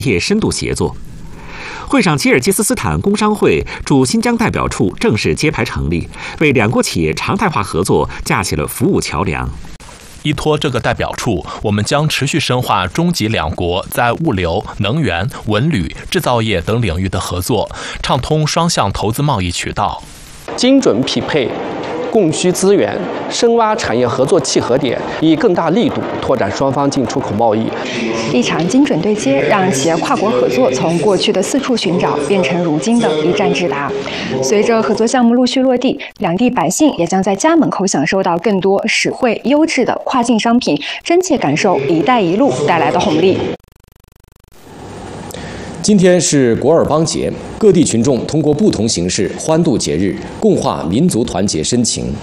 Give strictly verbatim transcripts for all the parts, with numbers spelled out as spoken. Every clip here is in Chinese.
业深度协作。会上，吉尔吉斯斯坦工商会驻新疆代表处正式揭牌成立，为两国企业常态化合作架起了服务桥梁。 依托这个代表处，我们将持续深化中吉两国在物流、能源、文旅、制造业等领域的合作，畅通双向投资贸易渠道， 精准匹配供需资源，深挖产业合作契合点，以更大力度拓展双方进出口贸易。 一场精准对接，让企业跨国合作从过去的四处寻找变成如今的一站直达。随着合作项目陆续落地，两地百姓也将在家门口享受到更多实惠、优质的跨境商品，真切感受“一带一路”带来的红利。 今天是古尔邦节，各地群众通过不同形式欢度节日，共话民族团结深情。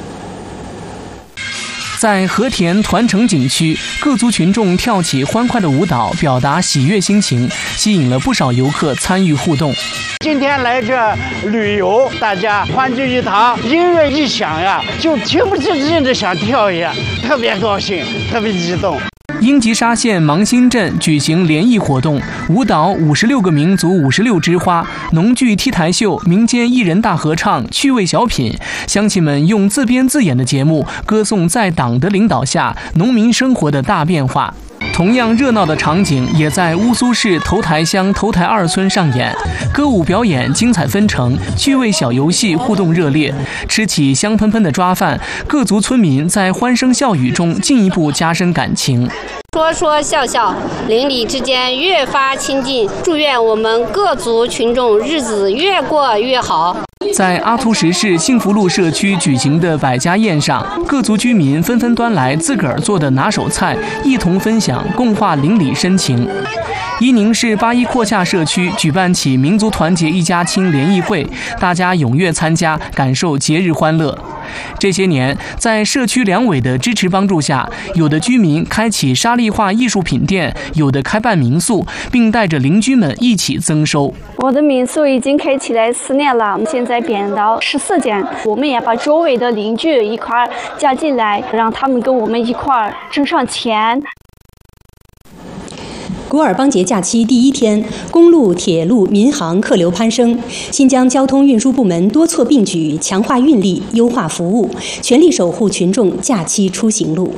在和田团城景区，各族群众跳起欢快的舞蹈，表达喜悦心情，吸引了不少游客参与互动。 今天来这旅游，大家欢聚一堂，音乐一响呀，就情不自禁的想跳一下，特别高兴，特别激动。 英吉沙县芒新镇举行联谊活动，舞蹈五十六个民族五十六枝花，农剧 T 台秀，民间艺人大合唱，趣味小品，乡亲们用自编自演的节目歌颂在党的领导下农民生活的大变化。同样热闹的场景也在乌苏市头台乡头台二村上演，歌舞表演精彩纷呈，趣味小游戏互动热烈。吃起香喷喷的抓饭，各族村民在欢声笑语中进一步加深感情。 说说笑笑，邻里之间越发亲近，祝愿我们各族群众日子越过越好。 在阿图什市幸福路社区举行的百家宴上，各族居民纷纷端来自个儿做的拿手菜，一同分享，共话邻里深情。伊宁市八一阔洽社区举办起民族团结一家亲联谊会，大家踊跃参加，感受节日欢乐。这些年，在社区两委的支持帮助下，有的居民开启沙砾画艺术品店，有的开办民宿，并带着邻居们一起增收。 我的民宿已经开起来四年了，现在变到十四间。我们也把周围的邻居一块儿加进来，让他们跟我们一块儿挣上钱。 古尔邦节假期第一天，公路、铁路、民航客流攀升。新疆交通运输部门多措并举，强化运力，优化服务，全力守护群众假期出行路。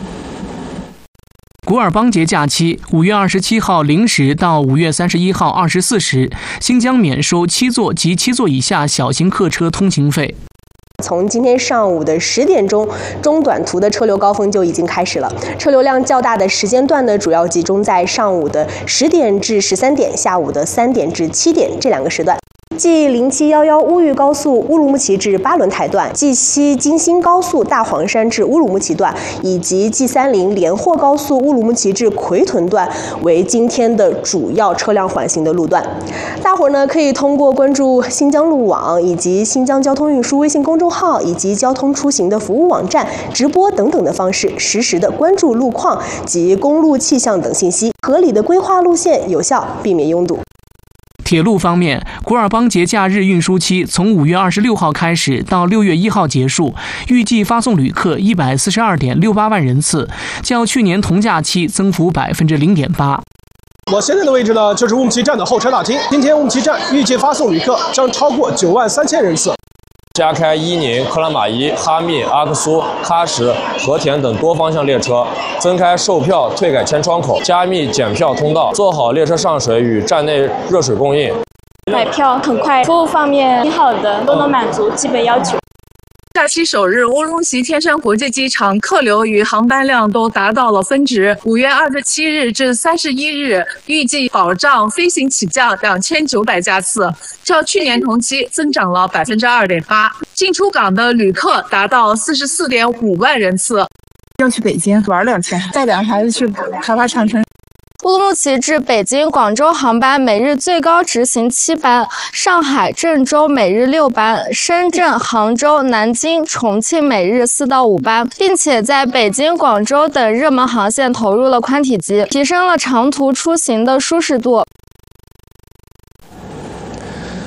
古尔邦节假期，五月二十七号零时到五月三十一号二十四时，新疆免收七座及七座以下小型客车通行费。 从今天上午的十点钟，中短途的车流高峰就已经开始了。车流量较大的时间段呢，主要集中在上午的十点至十三点，下午的三点至七点这两个时段。即零七幺幺乌豫高速乌鲁木齐至巴伦台段，即西京新高速大黄山至乌鲁木齐段，以及 G 三零连霍高速乌鲁木齐至奎屯段为今天的主要车辆缓行的路段。大伙儿呢可以通过关注新疆路网以及新疆交通运输微信公众号以及交通出行的服务网站、直播等等的方式，实时的关注路况及公路气象等信息，合理的规划路线，有效避免拥堵。 铁路方面，古尔邦节假日运输期从五月二十六号开始到六月一号结束，预计发送旅客一百四十二点六八万人次，较去年同假期增幅百分之零点八。 我现在的位置呢，就是乌鲁木齐站的候车大厅。今天乌鲁木齐站预计发送旅客将超过九万三千人次。 加开伊宁、克拉玛依、哈密、阿克苏、喀什、和田等多方向列车，增开售票退改签窗口，加密检票通道，做好列车上水与站内热水供应。 买票很快，服务方面挺好的，都能满足基本要求。 假期首日，乌鲁木齐天山国际机场客流与航班量都达到了峰值。五月二十七日至三十一日，预计保障飞行起降两千九百架次，较去年同期增长了百分之二点八。进出港的旅客达到四十四点五万人次。 要去北京玩两天，带两个孩子去爬爬长城。 乌鲁木齐至北京、广州航班每日最高执行七班，上海、郑州每日六班，深圳、杭州、南京、重庆每日四到五班，并且在北京、广州等热门航线投入了宽体机，提升了长途出行的舒适度。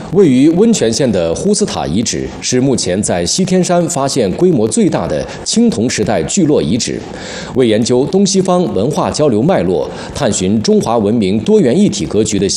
位于温泉县的呼斯塔遗址是目前在西天山发现规模最大的青铜时代聚落遗址。为研究东西方文化交流脉络，探寻中华文明多元一体格局的